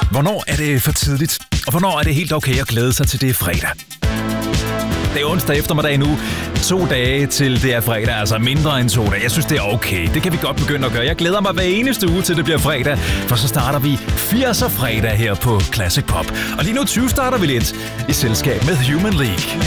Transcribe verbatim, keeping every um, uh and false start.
Hvornår er det for tidligt? Og hvornår er det helt okay at glæde sig til det er fredag? Det er onsdag eftermiddag nu. To dage til det er fredag, altså mindre end to dage. Jeg synes, det er okay. Det kan vi godt begynde at gøre. Jeg glæder mig hver eneste uge til det bliver fredag, for så starter vi firser fredag her på Classic Pop. Og lige nu tyve starter vi lidt i selskab med Human League.